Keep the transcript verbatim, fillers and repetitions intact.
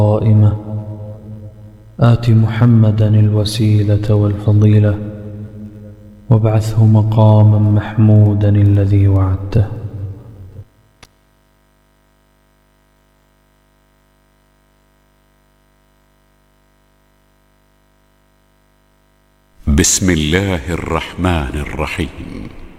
قائمة آت محمدا الوسيلة والفضيلة وابعثه مقاما محمودا الذي وعدته. بسم الله الرحمن الرحيم.